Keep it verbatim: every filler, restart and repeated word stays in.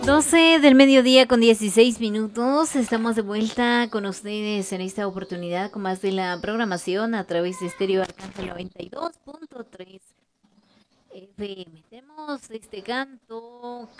doce del mediodía con dieciséis minutos. Estamos de vuelta con ustedes en esta oportunidad con más de la programación a través de Estéreo Arcángel noventa y dos punto tres F M. Tenemos este canto